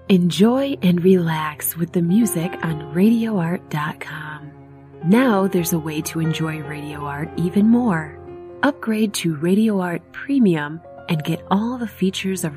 Enjoy and relax with the music on RadioArt.com. Now there's a way to enjoy Radio Art even more. Upgrade to Radio Art Premium and get all the features of